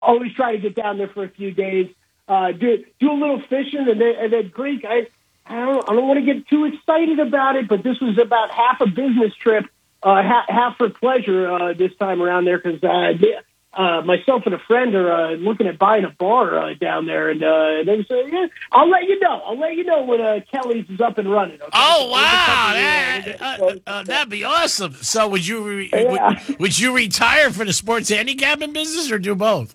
always try to get down there for a few days, do a little fishing, and then Greek. I don't want to get too excited about it, but this was about half a business trip, half for pleasure this time around there because myself and a friend are looking at buying a bar down there, and they say, "Yeah, I'll let you know. I'll let you know when Kelly's is up and running." Okay? Oh wow, that'd be awesome. So would you would you retire for the sports handicapping business or do both?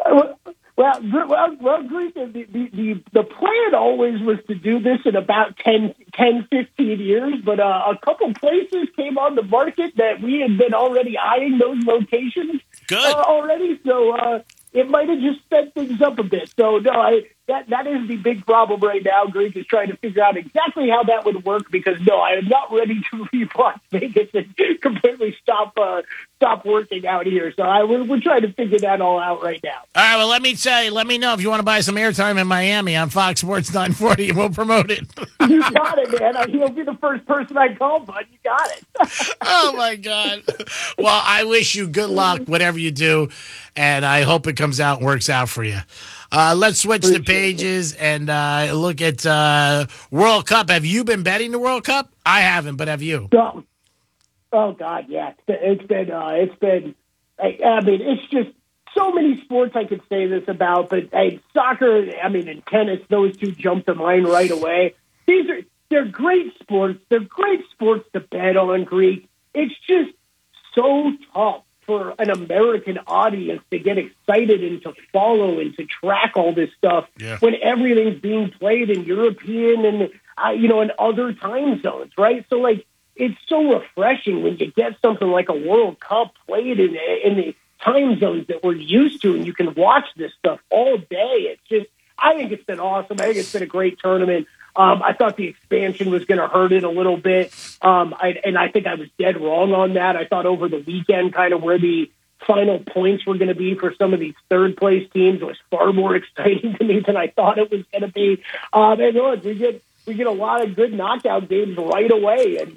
Greek, the plan always was to do this in about 10, 15 years, but a couple places came on the market that we had been already eyeing those locations already, so it might have just sped things up a bit. So, no, that is the big problem right now. Greek is trying to figure out exactly how that would work because, no, I am not ready to leave Las Vegas and completely stop working out here. So we're trying to figure that all out right now. All right, well, let me know if you want to buy some airtime in Miami on Fox Sports 940, and we'll promote it. You got it, man. You'll be the first person I call, bud. You got it. Oh, my God. Well, I wish you good luck, whatever you do, and I hope it comes out and works out for you. Let's switch the pages and look at World Cup. Have you been betting the World Cup? I haven't, but have you? Oh God, yeah. It's been. I mean, it's just so many sports I could say this about, but soccer. I mean, and tennis. Those two jump to mind right away. They're great sports. They're great sports to bet on, Greek. It's just so tough for an American audience to get excited and to follow and to track all this stuff when everything's being played in European and in other time zones, right? So it's so refreshing when you get something like a World Cup played in the time zones that we're used to, and you can watch this stuff all day. I think it's been awesome. I think it's been a great tournament. I thought the expansion was going to hurt it a little bit, and I think I was dead wrong on that. I thought over the weekend, kind of where the final points were going to be for some of these third-place teams was far more exciting to me than I thought it was going to be. And look, we get a lot of good knockout games right away, and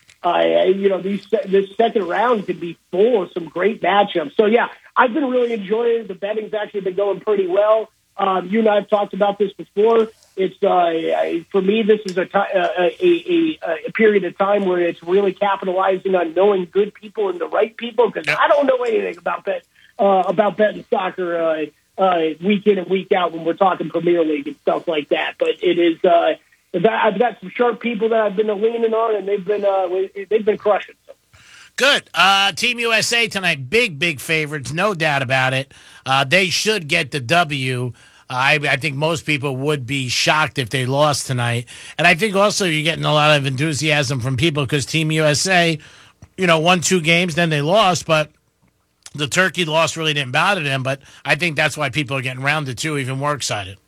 this second round could be full of some great matchups. So yeah, I've been really enjoying it. The betting's actually been going pretty well. You and I have talked about this before. It's for me, this is a period of time where it's really capitalizing on knowing good people and the right people because I don't know anything about betting soccer week in and week out when we're talking Premier League and stuff like that. But it is I've got some sharp people that I've been leaning on, and they've been crushing. So. Good. Team USA tonight, big favorites, no doubt about it. They should get the W. I think most people would be shocked if they lost tonight. And I think also you're getting a lot of enthusiasm from people because Team USA, won 2 games, then they lost, but the Turkey loss really didn't bother them. But I think that's why people are getting rounded to even more excited.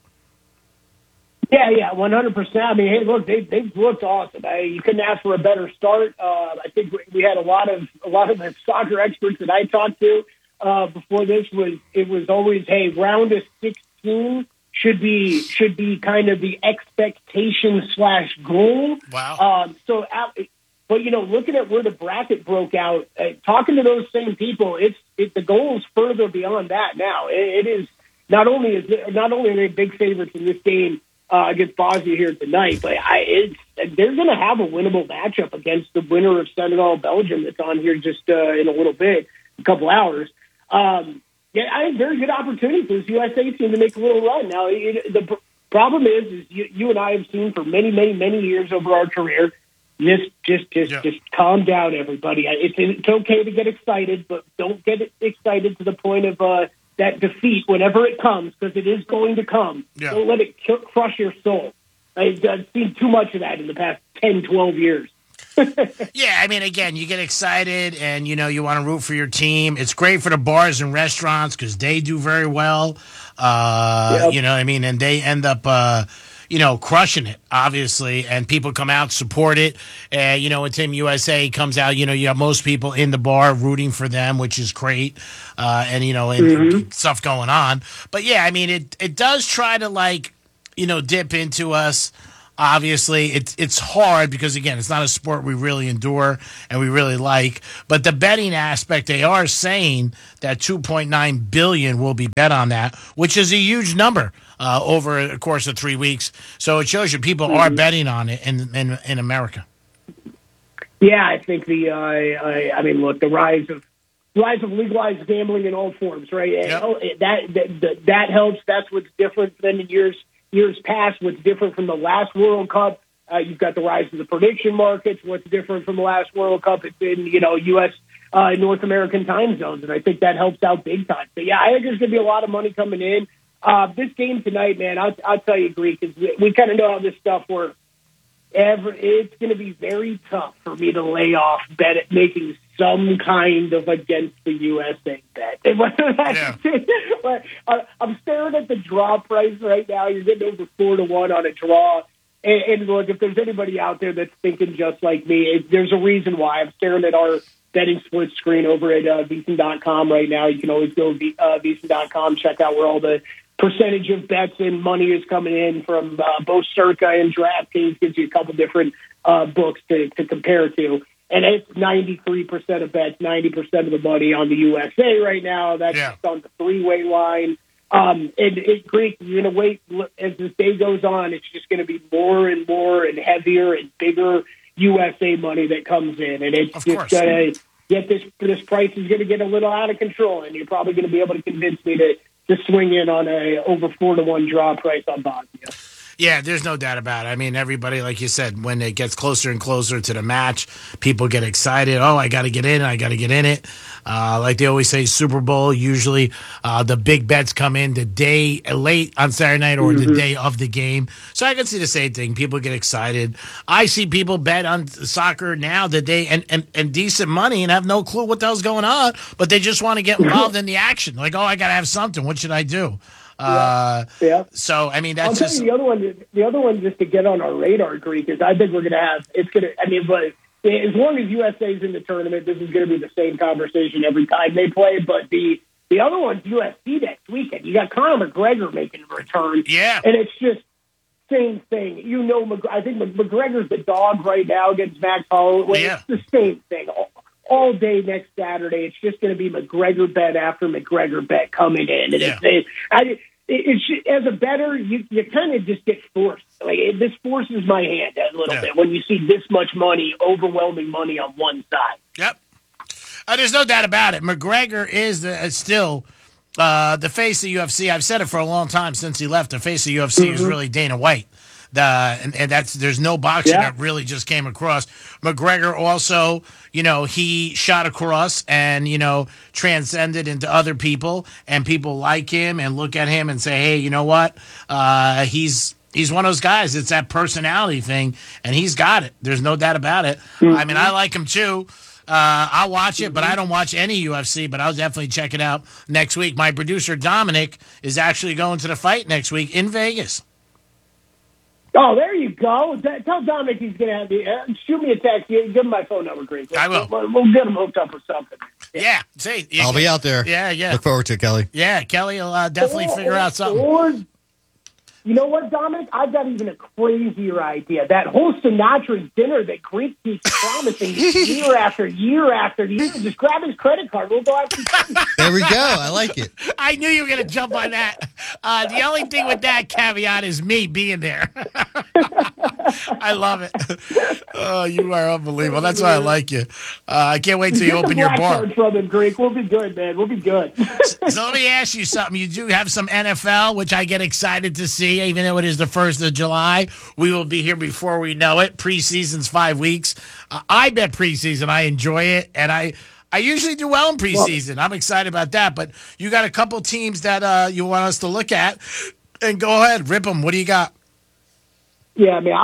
Yeah, 100%. I mean, hey, look, they've looked awesome. You couldn't ask for a better start. I think we had a lot of the soccer experts that I talked to before this was always, hey, round of 16 should be kind of the expectation / goal. Wow. But looking at where the bracket broke out, talking to those same people, the goal is further beyond that now. It is not only are they big favorites in this game against Bosnia here tonight, but they're going to have a winnable matchup against the winner of Senegal Belgium that's on here just in a little bit, a couple hours. I think very good opportunity for this USA team to make a little run. Now, the problem is you and I have seen for many years over our career. Just calm down, everybody. It's okay to get excited, but don't get excited to the point of that defeat whenever it comes, because it is going to come. Yeah. Don't let it crush your soul. I've seen too much of that in the past 10, 12 years. Yeah, I mean, again, you get excited and, you want to root for your team. It's great for the bars and restaurants because they do very well. You know what I mean? And they end up, crushing it, obviously, and people come out, support it. And, when Team USA comes out, you have most people in the bar rooting for them, which is great. And stuff going on. But, yeah, I mean, it does try to, dip into us Obviously, it's hard because, again, it's not a sport we really endure and we really like. But the betting aspect, they are saying that $2.9 billion will be bet on that, which is a huge number over the course of 3 weeks. So it shows you people are betting on it in America. Yeah, I think I mean, look, the rise of legalized gambling in all forms, right? Yep. That helps. That's what's different than in years past. What's different from the last World Cup? You've got the rise of the prediction markets. What's different from the last World Cup? It's in U.S. North American time zones, and I think that helps out big time. So yeah, I think there's going to be a lot of money coming in. This game tonight, man, I'll tell you, Greek, because we kind of know how this stuff works. It's going to be very tough for me to lay off bet at making some kind of against the USA bet. But I'm staring at the draw price right now. You're getting over 4-1 on a draw. And look, if there's anybody out there that's thinking just like me, there's a reason why. I'm staring at our betting split screen over at VSiN.com right now. You can always go to VSiN.com, check out where all the percentage of bets and money is coming in from both Circa and DraftKings. Gives you a couple different books to compare to. And it's 93% of bets, 90% of the money on the USA right now. That's just on the three-way line. And Greek, you're going to wait as this day goes on. It's just going to be more and more and heavier and bigger USA money that comes in. And it's just going to get this price is going to get a little out of control. And you're probably going to be able to convince me to swing in on a over 4-1 draw price on Bosnia. Yeah, there's no doubt about it. I mean, everybody, like you said, when it gets closer and closer to the match, people get excited. Oh, I got to get in. I got to get in it. Like they always say, Super Bowl, usually the big bets come in the day late on Saturday night or the day of the game. So I can see the same thing. People get excited. I see people bet on soccer now the day and decent money and have no clue what the hell's going on, but they just want to get involved in the action. Like, oh, I got to have something. What should I do? So I mean, that's just the other one. The other one, just to get on our radar, Greek, is I think we're going to have. It's going to. I mean, but as long as USA's in the tournament, this is going to be the same conversation every time they play. But the other one's USC next weekend. You got Conor McGregor making a return. Yeah, and it's just same thing. I think McGregor's the dog right now against Max Holloway. Yeah. It's the same thing. All day next Saturday, it's just going to be McGregor bet after McGregor bet coming in. And it's as a bettor, you kind of just get forced. Like this forces my hand a little bit when you see this much money, overwhelming money on one side. Yep. There's no doubt about it. McGregor is still the face of UFC. I've said it for a long time since he left. The face of UFC is really Dana White. And there's no boxing that really just came across. McGregor also, he shot across and, transcended into other people, and people like him and look at him and say, hey, you know what? He's one of those guys. It's that personality thing, and he's got it. There's no doubt about it. I mean, I like him too. I'll watch it, but I don't watch any UFC, but I'll definitely check it out next week. My producer, Dominic, is actually going to the fight next week in Vegas. Oh, there you go. Tell Dominic he's going to have me. Shoot me a text. Give him my phone number, Greek. I will. We'll get him hooked up with something. Yeah. See, I'll be out there. Yeah. Look forward to it, Kelly. Yeah, Kelly will definitely figure out something. Or, you know what, Dominic? I've got even a crazier idea. That whole Sinatra dinner that Greek keeps promising year after year after year. Just grab his credit card. We'll go out to There we go. I like it. I knew you were going to jump on that. The only thing with that caveat is me being there. I love it. Oh, you are unbelievable. That's why I like you. I can't wait till you open your bar. From him, Greek. We'll be good, man. We'll be good. So let me ask you something. You do have some NFL, which I get excited to see, even though it is the 1st of July. We will be here before we know it. Preseason's 5 weeks. I bet preseason. I enjoy it, and I usually do well in preseason. I'm excited about that. But you got a couple teams that you want us to look at, and go ahead, rip them. What do you got? Yeah, I mean,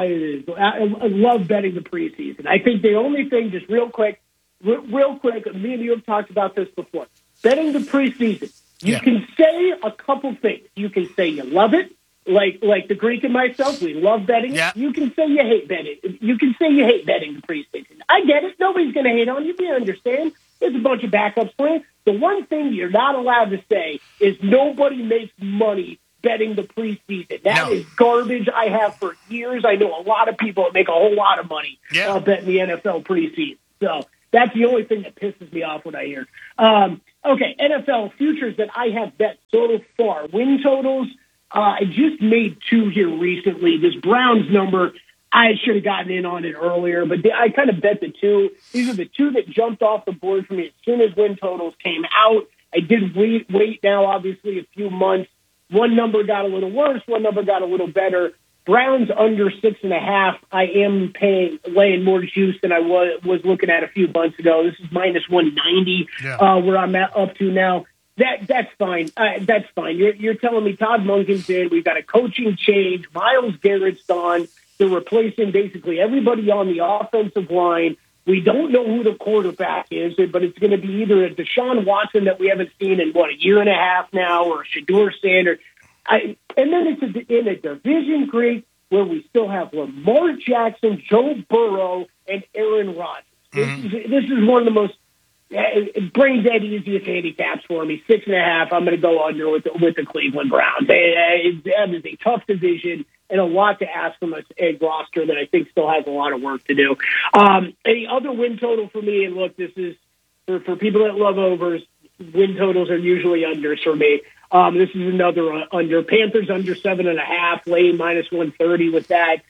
I love betting the preseason. I think the only thing, just real quick, me and you have talked about this before. Betting the preseason, you can say a couple things. You can say you love it, like the Greek and myself, we love betting. Yeah. You can say you hate betting. You can say you hate betting the preseason. I get it. Nobody's going to hate on you. You understand. There's a bunch of backups playing. The one thing you're not allowed to say is nobody makes money betting the preseason. That is garbage. I have for years. I know a lot of people that make a whole lot of money betting the NFL preseason. So that's the only thing that pisses me off when I hear. Okay, NFL futures that I have bet so far. Win totals, I just made 2 here recently. This Browns number, I should have gotten in on it earlier, but I kind of bet the 2. These are the 2 that jumped off the board for me as soon as win totals came out. I did wait now, obviously, a few months. One number got a little worse. One number got a little better. Browns under 6.5. I am laying more juice than I was looking at a few months ago. This is minus 190 where I'm up to now. That's fine. That's fine. You're telling me Todd Monken's in. We've got a coaching change. Myles Garrett's gone. They're replacing basically everybody on the offensive line. We don't know who the quarterback is, but it's going to be either a Deshaun Watson that we haven't seen in, a year and a half now, or Shedeur Sanders. And then it's in a division, Greg, where we still have Lamar Jackson, Joe Burrow, and Aaron Rodgers. This is one of the most brain-dead easiest handicaps for me. 6.5, I'm going to go under with the Cleveland Browns. That is a tough division and a lot to ask from a roster that I think still has a lot of work to do. Any other win total for me, and look, this is for people that love overs, win totals are usually unders for me. This is another under. Panthers under 7.5, laying minus 130 with that.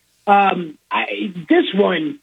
This one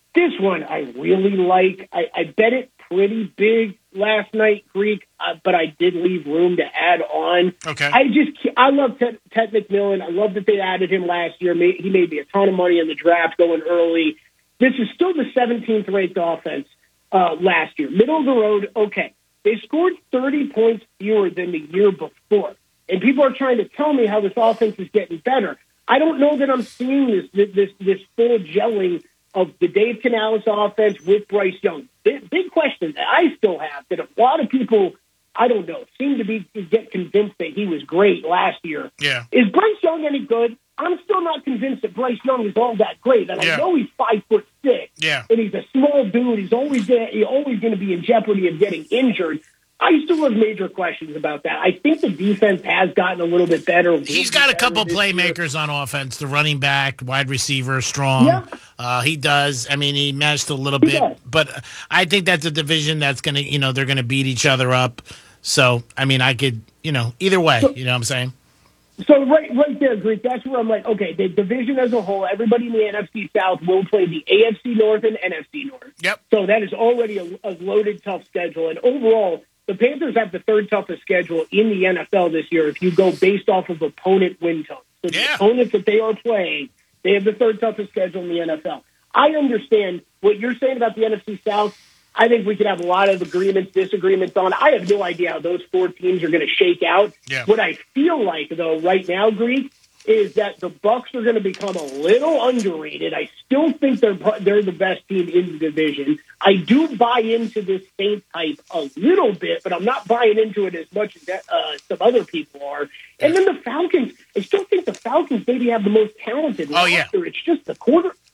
I really like. I bet it pretty big last night, Greek, but I did leave room to add on. Okay. I love Ted McMillan. I love that they added him last year. He made me a ton of money in the draft going early. This is still the 17th ranked offense last year. Middle of the road, okay. They scored 30 points fewer than the year before. And people are trying to tell me how this offense is getting better. I don't know that I'm seeing this full gelling of the Dave Canales offense with Bryce Young. Big question that I still have, that a lot of people, I don't know, seem to get convinced that he was great last year. Yeah. Is Bryce Young any good? I'm still not convinced that Bryce Young is all that great. And I know he's 5'6". Yeah. And he's a small dude. He's always going to be in jeopardy of getting injured. I still have major questions about that. I think the defense has gotten a little bit better. He's got a couple playmakers on offense, the running back, wide receiver, strong. Yeah. He does. I mean, he matched a little bit. But I think that's a division that's going to, they're going to beat each other up. So, I mean, I could, either way, you know what I'm saying? So right there, Greek, that's where I'm like, okay, the division as a whole, everybody in the NFC South will play the AFC North and NFC North. Yep. So that is already a loaded, tough schedule. And overall, the Panthers have the third toughest schedule in the NFL this year if you go based off of opponent win totals. So the opponents that they are playing, they have the third toughest schedule in the NFL. I understand what you're saying about the NFC South. I think we could have a lot of agreements, disagreements on. I have no idea how those 4 teams are going to shake out. Yeah. What I feel like, though, right now, Greek, is that the Bucs are going to become a little underrated. I still think they're the best team in the division. I do buy into this Saints hype a little bit, but I'm not buying into it as much as some other people are. And then the Falcons, I still think the Falcons maybe have the most talented roster. Yeah. It's just the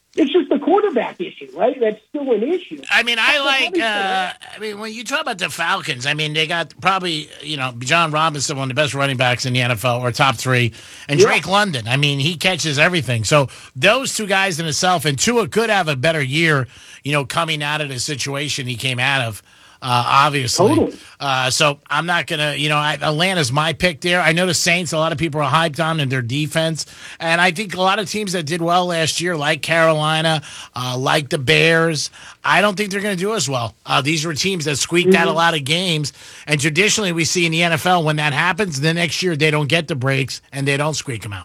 quarterback issue, right? That's still an issue. I mean, when you talk about the Falcons, I mean, they got probably, John Robinson, one of the best running backs in the NFL, or top 3, and Drake London. I mean, he catches everything. So those 2 guys in itself, and Tua could have a better year, coming out of the situation he came out of. Obviously. Totally. So I'm not going to, Atlanta's my pick there. I know the Saints, a lot of people are hyped on in their defense. And I think a lot of teams that did well last year, like Carolina, like the Bears, I don't think they're going to do as well. These were teams that squeaked out a lot of games. And traditionally we see in the NFL when that happens, the next year they don't get the breaks and they don't squeak them out.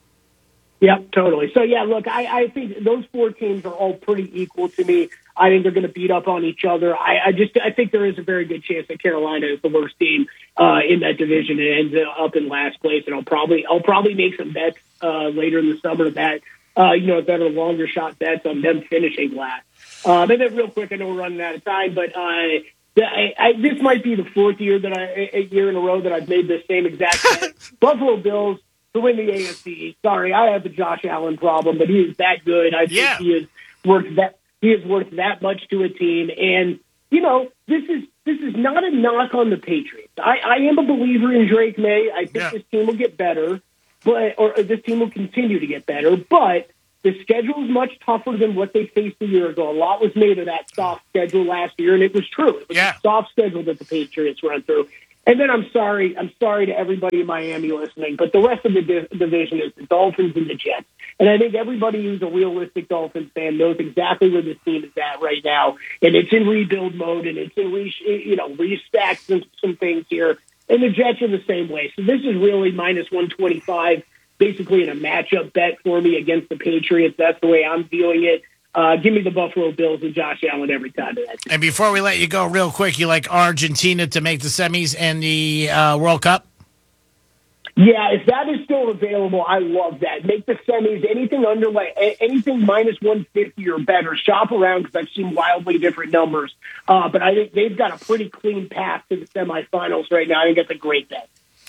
Yep, totally. So, look, I think those 4 teams are all pretty equal to me. I think they're going to beat up on each other. I think there is a very good chance that Carolina is the worst team in that division and ends up in last place. And I'll probably make some bets later in the summer that better longer shot bets on them finishing last. And then real quick, I know we're running out of time, but this might be the 4th year year in a row that I've made the same exact bet. Buffalo Bills to win the AFC. Sorry, I have the Josh Allen problem, but he is that good. I think he is worth that. He is worth that much to a team. And, this is not a knock on the Patriots. I am a believer in Drake May. I think this team will get better. or this team will continue to get better, but the schedule is much tougher than what they faced a year ago. A lot was made of that soft schedule last year, and it was true. It was a soft schedule that the Patriots ran through. And then I'm sorry to everybody in Miami listening, but the rest of the division is the Dolphins and the Jets. And I think everybody who's a realistic Dolphins fan knows exactly where this team is at right now. And it's in rebuild mode, and it's in restack some things here. And the Jets are the same way. So this is really minus 125, basically in a matchup bet for me against the Patriots. That's the way I'm viewing it. Give me the Buffalo Bills and Josh Allen every time. And before we let you go, real quick, you like Argentina to make the semis and the World Cup? Yeah, if that is still available, I love that. Make the semis, anything minus 150 or better. Shop around because I've seen wildly different numbers. But I think they've got a pretty clean path to the semifinals right now. I think that's a great bet.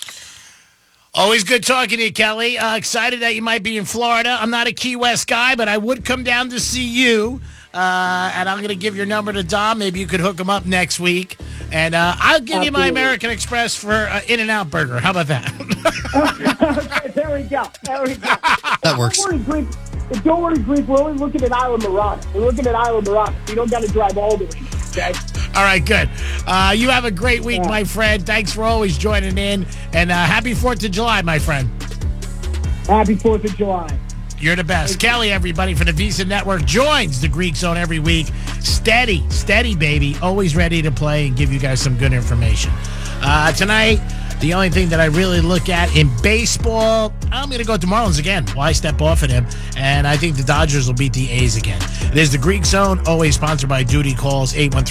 Always good talking to you, Kelly. Excited that you might be in Florida. I'm not a Key West guy, but I would come down to see you. And I'm going to give your number to Dom. Maybe you could hook him up next week. And I'll give you my American Express for In-N-Out Burger. How about that? Okay, there we go. That works. Don't worry, Greek. We're only looking at Isla Mirada. We're looking at Isla Mirada. You don't got to drive all the way. Okay? All right, good. You have a great week, my friend. Thanks for always joining in. And happy 4th of July, my friend. Happy 4th of July. You're the best. Kelly, everybody, from the Visa Network, joins the Greek Zone every week. Steady, baby. Always ready to play and give you guys some good information. Tonight, the only thing that I really look at in baseball, I'm going to go to Marlins again. Why step off at him? And I think the Dodgers will beat the A's again. It is the Greek Zone, always sponsored by Duty Calls,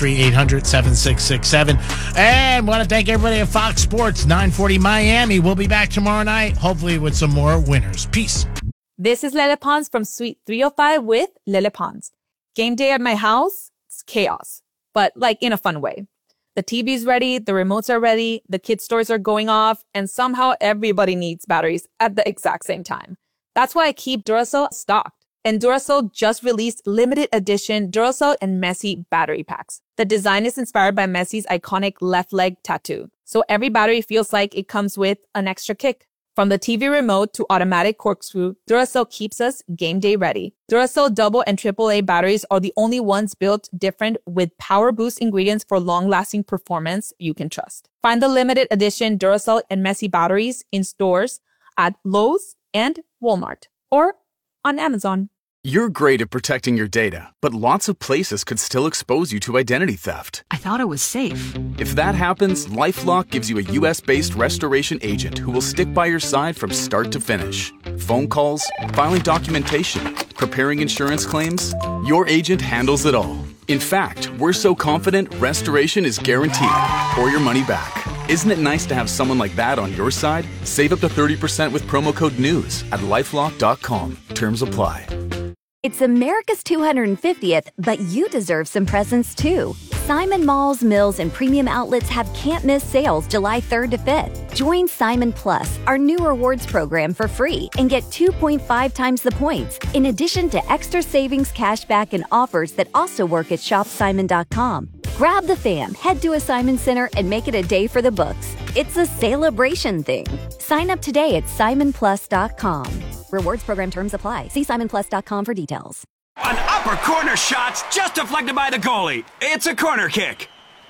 813-800-7667. And want to thank everybody at Fox Sports, 940 Miami. We'll be back tomorrow night, hopefully with some more winners. Peace. This is Lele Pons from Suite 305 with Lele Pons. Game day at my house, it's chaos, but like in a fun way. The TV's ready, the remotes are ready, the kids' toys are going off, and somehow everybody needs batteries at the exact same time. That's why I keep Duracell stocked. And Duracell just released limited edition Duracell and Messi battery packs. The design is inspired by Messi's iconic left leg tattoo, so every battery feels like it comes with an extra kick. From the TV remote to automatic corkscrew, Duracell keeps us game day ready. Duracell double and AAA batteries are the only ones built different with power boost ingredients for long-lasting performance you can trust. Find the limited edition Duracell and Messi batteries in stores at Lowe's and Walmart or on Amazon. You're great at protecting your data, but lots of places could still expose you to identity theft. I thought it was safe. If that happens, LifeLock gives you a U.S.-based restoration agent who will stick by your side from start to finish. Phone calls, filing documentation, preparing insurance claims, your agent handles it all. In fact, we're so confident restoration is guaranteed or your money back. Isn't it nice to have someone like that on your side? Save up to 30% with promo code NEWS at LifeLock.com. Terms apply. It's America's 250th, but you deserve some presents too. Simon Malls, Mills, and Premium Outlets have can't-miss sales July 3rd to 5th. Join Simon Plus, our new rewards program, for free and get 2.5 times the points, in addition to extra savings, cashback, and offers that also work at shopsimon.com. Grab the fam, head to a Simon Center, and make it a day for the books. It's a celebration thing. Sign up today at simonplus.com. Rewards program terms apply. See simonplus.com for details. An upper corner shot's just deflected by the goalie. It's a corner kick.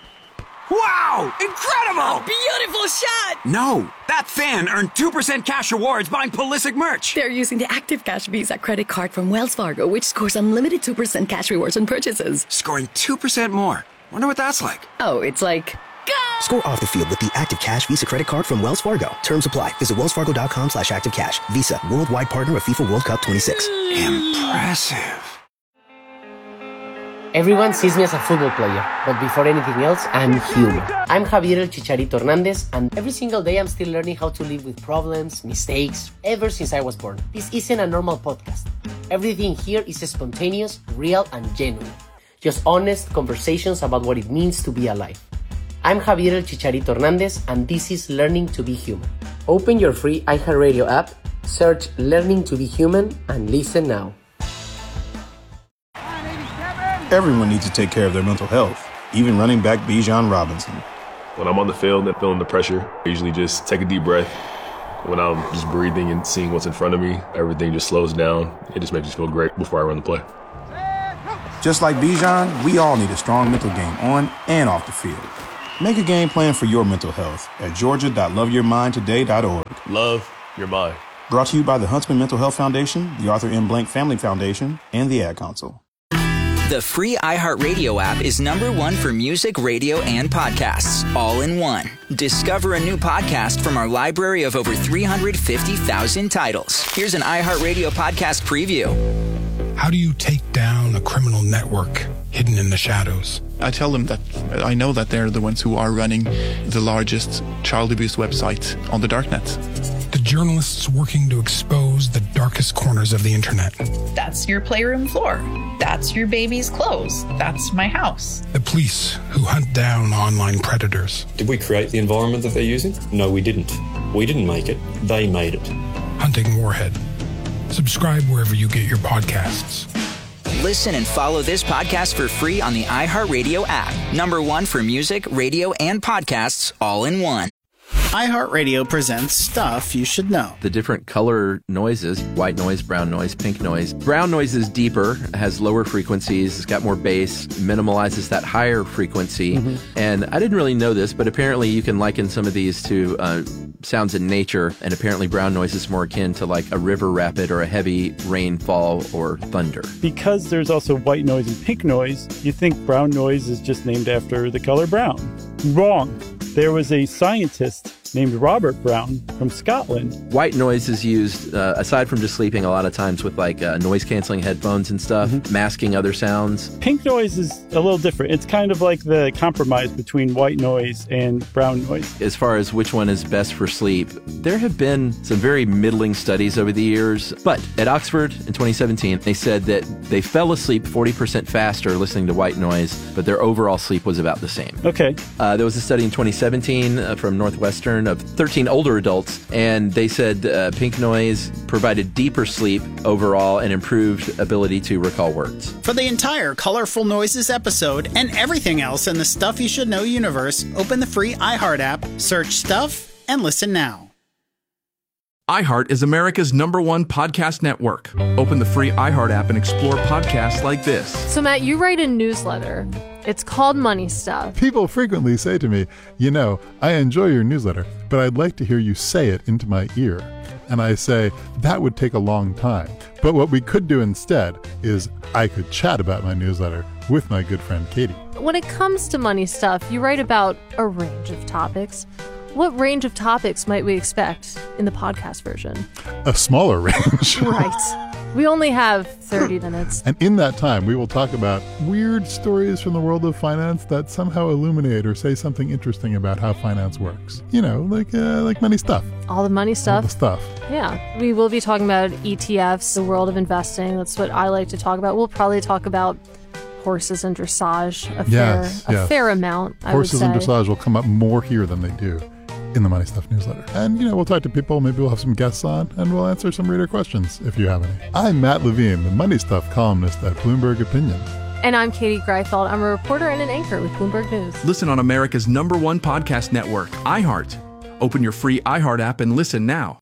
Wow! Incredible! A beautiful shot! No, that fan earned 2% cash rewards buying Pulisic merch. They're using the Active Cash Visa credit card from Wells Fargo, which scores unlimited 2% cash rewards on purchases. Scoring 2% more. Wonder what that's like. Oh, it's like... Go! Score off the field with the Active Cash Visa credit card from Wells Fargo. Terms apply. Visit wellsfargo.com/activecash. Visa, worldwide partner of FIFA World Cup 26. Impressive. Everyone sees me as a football player, but before anything else, I'm human. I'm Javier El Chicharito Hernandez, and every single day I'm still learning how to live with problems, mistakes, ever since I was born. This isn't a normal podcast. Everything here is spontaneous, real, and genuine. Just honest conversations about what it means to be alive. I'm Javier El Chicharito Hernandez, and this is Learning to Be Human. Open your free iHeartRadio app, search Learning to Be Human, and listen now. Everyone needs to take care of their mental health, even running back Bijan Robinson. When I'm on the field and feeling the pressure, I usually just take a deep breath, When I'm just breathing and seeing what's in front of me, everything just slows down. It just makes me feel great before I run the play. Just like Bijan, we all need a strong mental game on and off the field. Make a game plan for your mental health at georgia.loveyourmindtoday.org. Love your mind. Brought to you by the Huntsman Mental Health Foundation, the Arthur M. Blank Family Foundation, and the Ad Council. The free iHeartRadio app is #1 for music, radio, and podcasts, all in one. Discover a new podcast from our library of over 350,000 titles. Here's an iHeartRadio podcast preview. How do you take down a criminal network hidden in the shadows? I tell them that I know that they're the ones who are running the largest child abuse website on the darknet. The journalists working to expose the darkest corners of the internet. That's your playroom floor. That's your baby's clothes. That's my house. The police who hunt down online predators. Did we create the environment that they're using? No, we didn't. We didn't make it. They made it. Hunting Warhead. Subscribe wherever you get your podcasts. Listen and follow this podcast for free on the iHeartRadio app. #1 for music, radio, and podcasts, all in one. iHeartRadio presents Stuff You Should Know. The different color noises, white noise, brown noise, pink noise. Brown noise is deeper, has lower frequencies, it's got more bass, minimalizes that higher frequency. And I didn't really know this, but apparently you can liken some of these to sounds in nature, and apparently brown noise is more akin to like a river rapid or a heavy rainfall or thunder. Because there's also white noise and pink noise, you think brown noise is just named after the color brown. Wrong. There was a scientist named Robert Brown from Scotland. White noise is used, aside from just sleeping, a lot of times with like noise-canceling headphones and stuff, masking other sounds. Pink noise is a little different. It's kind of like the compromise between white noise and brown noise. As far as which one is best for sleep, there have been some very middling studies over the years. But at Oxford in 2017, they said that they fell asleep 40% faster listening to white noise, but their overall sleep was about the same. Okay. There was a study in 2017 from Northwestern of 13 older adults, and they said pink noise provided deeper sleep overall and improved ability to recall words. For the entire Colorful Noises episode and everything else in the Stuff You Should Know universe, open the free iHeart app, search Stuff, and listen now. iHeart is America's #1 podcast network. Open the free iHeart app and explore podcasts like this. So, Matt, you write a newsletter. It's called Money Stuff. People frequently say to me, you know, I enjoy your newsletter, but I'd like to hear you say it into my ear. And I say, that would take a long time. But what we could do instead is I could chat about my newsletter with my good friend Katie. When it comes to money stuff, you write about a range of topics. What range of topics might we expect in the podcast version? A smaller range. Right. We only have 30 minutes. And in that time, we will talk about weird stories from the world of finance that somehow illuminate or say something interesting about how finance works. You know, like money stuff. All the money stuff. All the stuff. Yeah. We will be talking about ETFs, the world of investing. That's what I like to talk about. We'll probably talk about horses and dressage a fair amount, I would say. Horses and dressage will come up more here than they do in the Money Stuff newsletter. And, you know, we'll talk to people, maybe we'll have some guests on, and we'll answer some reader questions if you have any. I'm Matt Levine, the Money Stuff columnist at Bloomberg Opinion. And I'm Katie Greifeld. I'm a reporter and an anchor with Bloomberg News. Listen on America's #1 podcast network, iHeart. Open your free iHeart app and listen now.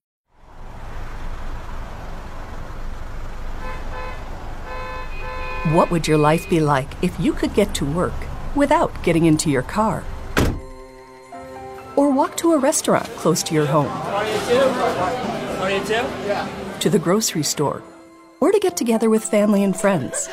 What would your life be like if you could get to work without getting into your car? Or walk to a restaurant close to your home? To the grocery store? Or to get together with family and friends?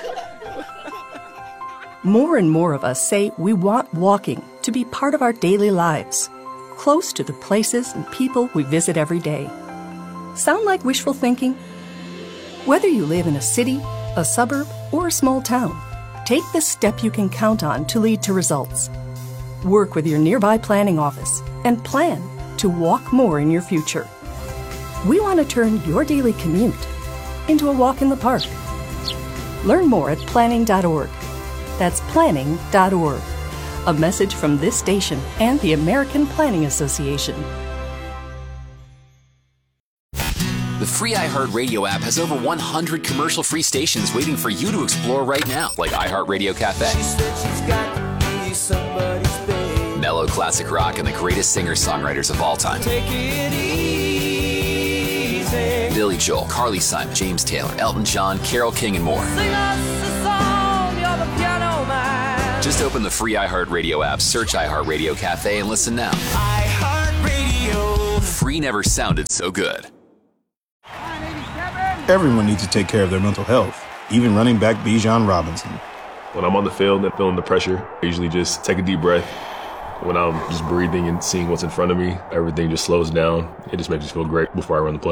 More and more of us say we want walking to be part of our daily lives, close to the places and people we visit every day. Sound like wishful thinking? Whether you live in a city, a suburb, or a small town, take the step you can count on to lead to results. Work with your nearby planning office and plan to walk more in your future. We want to turn your daily commute into a walk in the park. Learn more at planning.org. That's planning.org. A message from this station and the American Planning Association. The free iHeartRadio app has over 100 commercial-free stations waiting for you to explore right now, like iHeartRadio Cafe, mellow classic rock, and the greatest singer-songwriters of all time. Billy Joel, Carly Simon, James Taylor, Elton John, Carole King, and more. Just open the free iHeartRadio app, search iHeartRadio Cafe, and listen now. iHeartRadio. Free never sounded so good. Everyone needs to take care of their mental health, even running back Bijan Robinson. When I'm on the field and feeling the pressure, I usually just take a deep breath. When I'm just breathing and seeing what's in front of me, everything just slows down. It just makes me feel great before I run the play.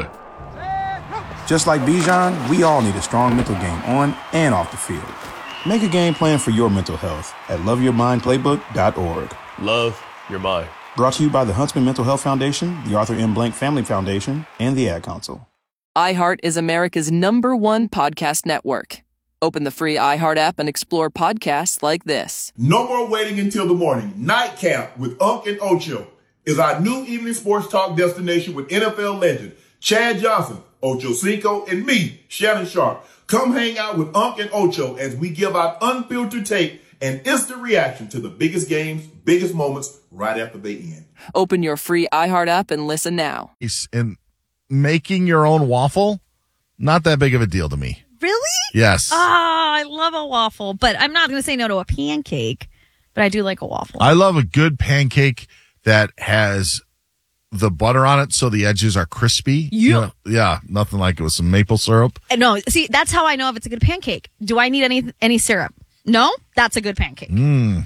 Just like Bijan, we all need a strong mental game on and off the field. Make a game plan for your mental health at loveyourmindplaybook.org. Love your mind. Brought to you by the Huntsman Mental Health Foundation, the Arthur M. Blank Family Foundation, and the Ad Council. iHeart is America's #1 podcast network. Open the free iHeart app and explore podcasts like this. No more waiting until the morning. Nightcap with Unc and Ocho is our new evening sports talk destination with NFL legend Chad Johnson, Ocho Cinco, and me, Shannon Sharp. Come hang out with Unc and Ocho as we give out unfiltered take and instant reaction to the biggest games, biggest moments right after they end. Open your free iHeart app and listen now. And making your own waffle, not that big of a deal to me. Really? Yes. I love a waffle, but I'm not going to say no to a pancake, but I do like a waffle. I love a good pancake that has the butter on it so the edges are crispy. Yeah, nothing like it with some maple syrup. No, see, that's how I know if it's a good pancake. Do I need any syrup? No? That's a good pancake. Dan